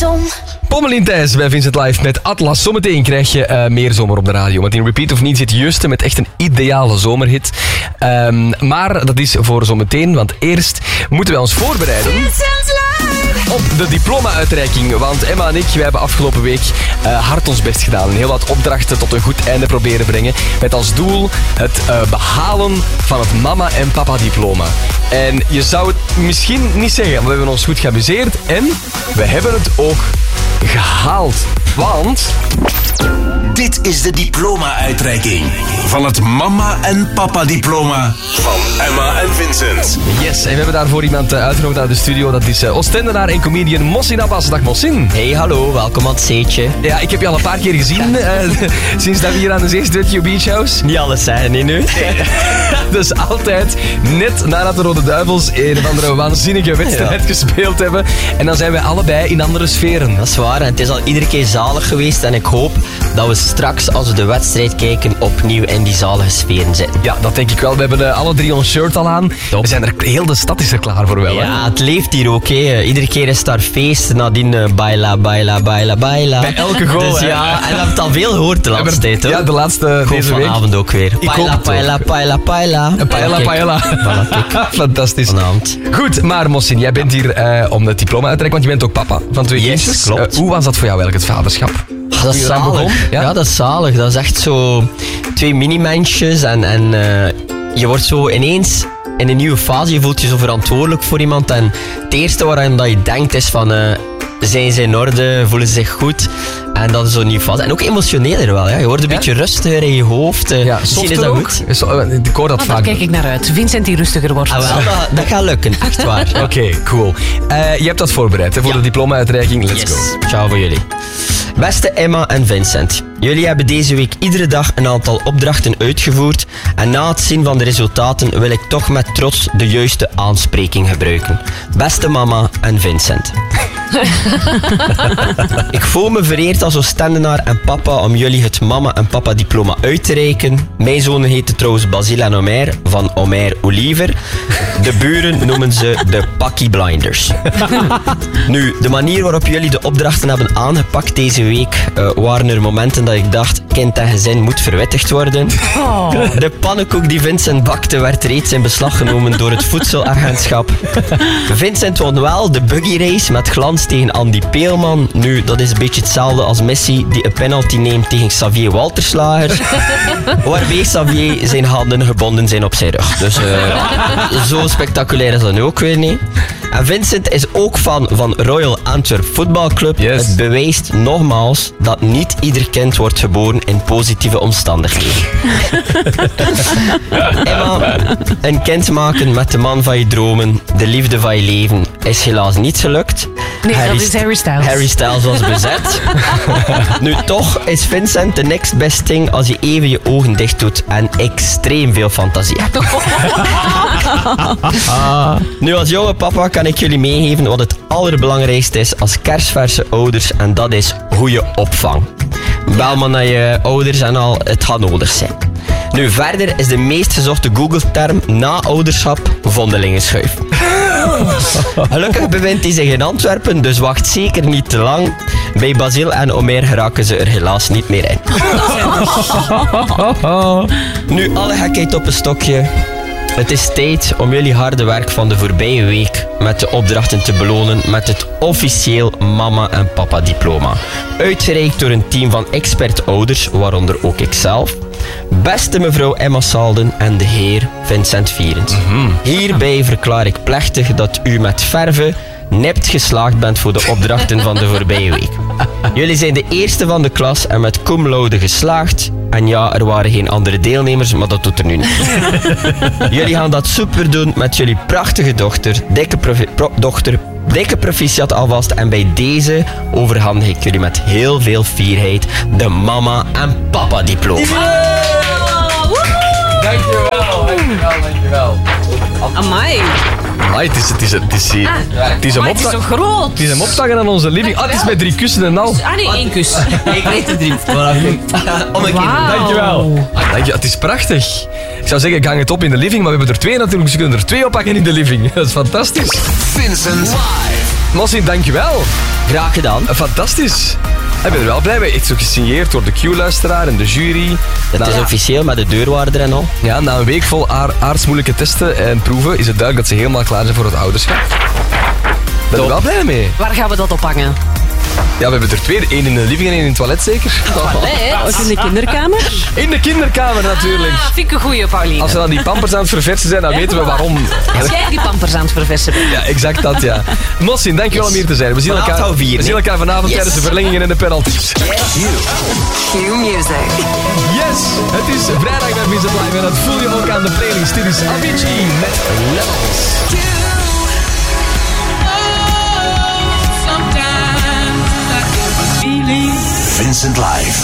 zon. Pommelien Thijs bij Vincent Live met Atlas. Zometeen krijg je meer zomer op de radio. Want in Repeat of Niet zit Juste met echt een ideale zomerhit. Maar dat is voor zometeen, want eerst moeten wij ons voorbereiden op de diploma-uitreiking. Want Emma en ik, wij hebben afgelopen week hard ons best gedaan. En heel wat opdrachten tot een goed einde proberen brengen. Met als doel het behalen van het mama- en papa-diploma. En je zou het misschien niet zeggen, maar we hebben ons goed geamuseerd. En we hebben het ook gehaald. Want dit is de diploma-uitreiking van het mama- en papa-diploma van Emma en Vincent. Yes, en we hebben daarvoor iemand uitgenodigd naar de studio. Dat is Oostendenaar en comedian Mohsin Abbas. Dag Mohsin. Hey, hallo, welkom aan het zeetje. Ja, ik heb je al een paar keer gezien sinds dat we hier aan de zee zitten, Beach House. Niet alles zijn, nee nu. Dus altijd net nadat de Rode Duivels een of andere waanzinnige wedstrijd gespeeld hebben. En dan zijn wij allebei in andere sferen. Dat is waar, en het is al iedere keer zalig geweest. En ik hoop dat we straks, als we de wedstrijd kijken, opnieuw in die zalige sferen zitten. Ja, dat denk ik wel. We hebben alle drie ons shirt al aan. Top. We zijn er, heel de stad is er klaar voor wel. Ja, het leeft hier ook. Iedere keer is daar feest. Nadien baila, baila, baila, baila. Bij elke goal. Dus ja, en we hebben het al veel gehoord de laatste tijd. Ja, de laatste Goal deze week. vanavond ook weer. Paella, paella, paella, paella. Paella. Fantastisch. Vanavond. Goed, maar Mohsin, jij bent hier om het diploma uit te trekken, want je bent ook papa van 2 kindjes. Klopt. Hoe was dat voor jou eigenlijk, het vaderschap? Dat is zalig. Ja, dat is zalig. Dat is echt zo 2 mini-mensjes en je wordt zo ineens in een nieuwe fase. Je voelt je zo verantwoordelijk voor iemand en het eerste waaraan dat je denkt is van zijn ze in orde, voelen ze zich goed. En dat is zo'n nieuwe fase. En ook emotioneler wel. Ja. Je wordt een beetje rustiger in je hoofd. Ja, misschien is dat ook. goed. Ik hoor dat vaak. Daar kijk ik naar uit. Vincent die rustiger wordt. Ah, wel, dat gaat lukken. Echt waar. Ja. Oké, cool. Je hebt dat voorbereid voor de diploma-uitreiking. Let's go. Ciao voor jullie. Beste Emma en Vincent, jullie hebben deze week iedere dag een aantal opdrachten uitgevoerd en na het zien van de resultaten wil ik toch met trots de juiste aanspreking gebruiken. Beste mama en Vincent. Ik voel me vereerd als Oostendenaar en papa om jullie het mama- en papa-diploma uit te reiken. Mijn zonen heten trouwens Basile en Omer, van Omer Oliver. De buren noemen ze de Pakkie Blinders. Nu, de manier waarop jullie de opdrachten hebben aangepakt deze week waren er momenten dat ik dacht, kind en gezin moet verwittigd worden. De pannenkoek die Vincent bakte werd reeds in beslag genomen door het voedselagentschap. Vincent won wel de buggy race met glans tegen Andy Peelman. Nu, dat is een beetje hetzelfde als Messi die een penalty neemt tegen Xavier Walterslager. Waarbij Xavier zijn handen gebonden zijn op zijn rug. Dus zo spectaculair is dat nu ook weer niet. En Vincent is ook fan van Royal Antwerp Voetbalclub. Yes. Het bewijst nogmaals dat niet ieder kind wordt geboren in positieve omstandigheden. Emma, een kind maken met de man van je dromen, de liefde van je leven, is helaas niet gelukt. Nee, dat is Harry Styles. Harry Styles was bezet. Nu, toch is Vincent the next best thing als je even je ogen dicht doet en extreem veel fantasie hebt. Nu, als jonge papa kan ik jullie meegeven wat het allerbelangrijkste is als kerstverse ouders en dat is goede opvang. Bel maar naar je ouders en al, het gaat nodig zijn. Nu, verder is de meest gezochte Google-term na ouderschap vondelingenschuif. Gelukkig bevindt hij zich in Antwerpen, dus wacht zeker niet te lang. Bij Basile en Omer geraken ze er helaas niet meer in. Nu, alle gekheid op een stokje. Het is tijd om jullie harde werk van de voorbije week met de opdrachten te belonen met het officieel mama- en papa-diploma. Uitgereikt door een team van expert-ouders, waaronder ook ikzelf. Beste mevrouw Emma Salden en de heer Vincent Vierens. Hierbij verklaar ik plechtig dat u met verve nipt geslaagd bent voor de opdrachten van de voorbije week. Jullie zijn de eerste van de klas en met cum laude geslaagd. En ja, er waren geen andere deelnemers, maar dat doet er nu niet. Jullie gaan dat super doen met jullie prachtige dochter. Dikke proficiat alvast. En bij deze overhandig ik jullie met heel veel fierheid de mama- en papa-diploma. Dankjewel. Amai. Amai, het is Maar het is zo groot. Het is een optanger aan onze living. Ah, het is met 3 kussen en al. Ah nee, 1 kus. Ik weet het niet. Wauw. Dankjewel. Het is prachtig. Ik zou zeggen, ik hang het op in de living, maar we hebben er 2 natuurlijk. Dus we kunnen er 2 oppakken in de living. Dat is fantastisch. Vincent Live. Mossin, dankjewel. Graag gedaan. Fantastisch. Ik ben er wel blij mee. Echt zo gesigneerd door de Q-luisteraar en de jury. Het is officieel met de deurwaarder en al. Ja, na een week vol aardsmoeilijke testen en proeven is het duidelijk dat ze helemaal klaar zijn voor het ouderschap. Ik ben er wel blij mee. Waar gaan we dat ophangen? Ja, we hebben er 2. 1 in de living en 1 in het toilet zeker. Of in de kinderkamer? In de kinderkamer natuurlijk. Ah, vind ik een goeie, Pauline. Als we dan die pampers aan het verversen zijn, dan weten we waarom. Als jij die pampers aan het verversen bent. Ja, exact dat, ja. Mossin, dankjewel om hier te zijn. We zien elkaar vanavond tijdens de verlengingen en de penalties. New music. Yes! Het is vrijdag bij Vincent Live en dat voel je ook aan de playlist. Dit is Avicii met Levels. Vincent Live.